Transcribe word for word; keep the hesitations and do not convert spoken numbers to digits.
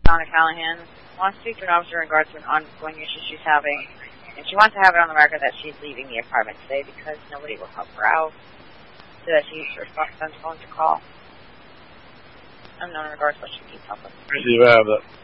Donna Callahan wants to speak to an officer in regards to an ongoing issue she's having, and she wants to have it on the record that she's leaving the apartment today because nobody will help her out, so that she uses her phone to call. Unknown in regards to what she needs help with. Where do you have that?